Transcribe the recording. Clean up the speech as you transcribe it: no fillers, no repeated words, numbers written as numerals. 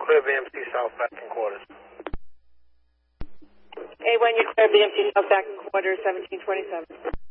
clear BMC South back in quarters. A1, you clear BMC South back in quarters, 1727.